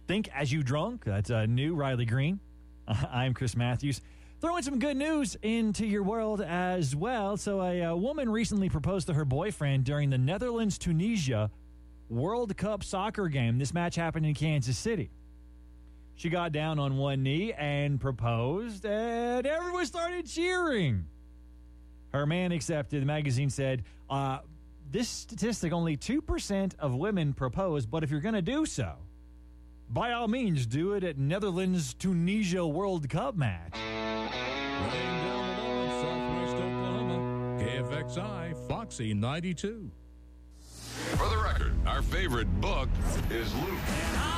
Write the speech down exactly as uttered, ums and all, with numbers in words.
Think As You Drunk. That's uh, new, Riley Green. Uh, I'm Chris Matthews. Throwing some good news into your world as well. So a, a woman recently proposed to her boyfriend during the Netherlands-Tunisia World Cup soccer game. This match happened in Kansas City. She got down on one knee and proposed, and everyone started cheering. Her man accepted. The magazine said, uh, this statistic, only two percent of women propose, but if you're going to do so, by all means, do it at Netherlands-Tunisia World Cup match. Rain down below Southwest Oklahoma. K F X I, Foxy ninety-two. For the record, our favorite book is Luke.